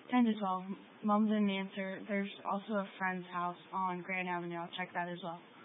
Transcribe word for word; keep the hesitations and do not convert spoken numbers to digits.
ten to twelve. Mom didn't answer. There's also a friend's house on Grand Avenue. I'll check that as well.